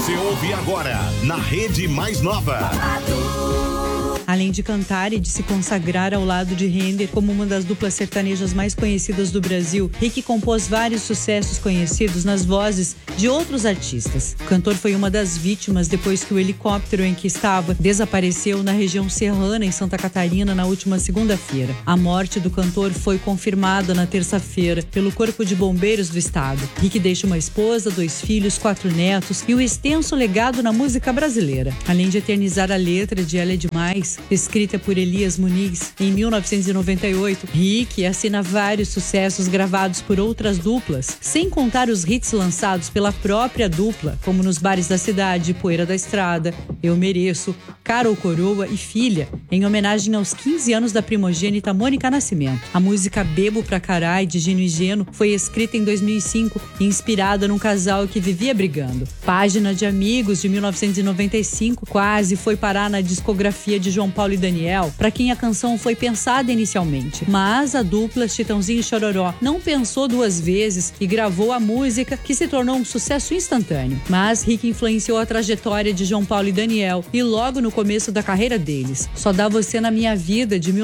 Você ouve agora na Rede Mais Nova. Além de cantar e de se consagrar ao lado de Render como uma das duplas sertanejas mais conhecidas do Brasil, Rick compôs vários sucessos conhecidos nas vozes de outros artistas. O cantor foi uma das vítimas depois que o helicóptero em que estava desapareceu na região serrana, em Santa Catarina, na última segunda-feira. A morte do cantor foi confirmada na terça-feira pelo Corpo de Bombeiros do estado. Rick deixa uma esposa, 2 filhos, 4 netos e um extenso legado na música brasileira. Além de eternizar a letra de Ela é Demais, escrita por Elias Muniz em 1998, Rick assina vários sucessos gravados por outras duplas, sem contar os hits lançados pela própria dupla, como Nos Bares da Cidade, Poeira da Estrada, Eu Mereço, Cara ou Coroa e Filha, em homenagem aos 15 anos da primogênita Mônica Nascimento. A música Bebo Pra Carai, de Gino e Geno, foi escrita em 2005 e inspirada num casal que vivia brigando. Página de Amigos, de 1995, quase foi parar na discografia de João Paulo e Daniel, para quem a canção foi pensada inicialmente. Mas a dupla Chitãozinho e Chororó não pensou 2 vezes e gravou a música, que se tornou um sucesso instantâneo. Mas Rick influenciou a trajetória de João Paulo e Daniel e logo no começo da carreira deles. Só Dá Você na Minha Vida, de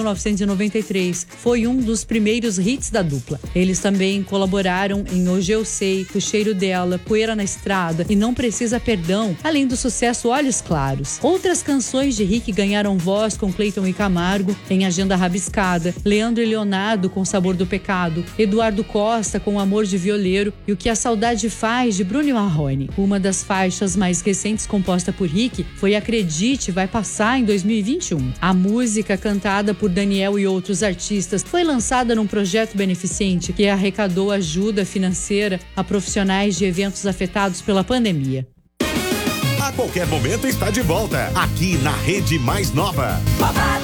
1993, foi um dos primeiros hits da dupla. Eles também colaboraram em Hoje Eu Sei, O Cheiro Dela, Poeira na Estrada e Não Precisa Perdão, além do sucesso Olhos Claros. Outras canções de Rick ganharam voz com Cleiton e Camargo em Agenda Rabiscada, Leandro e Leonardo com Sabor do Pecado, Eduardo Costa com Amor de Violeiro e O Que a Saudade Faz, de Bruno e Marrone. Uma das faixas mais recentes composta por Rick foi Acredite, Vai Passar, em 2021. A música, cantada por Daniel e outros artistas, foi lançada num projeto beneficente que arrecadou ajuda financeira a profissionais de eventos afetados pela pandemia. A qualquer momento está de volta, aqui na Rede Mais Nova.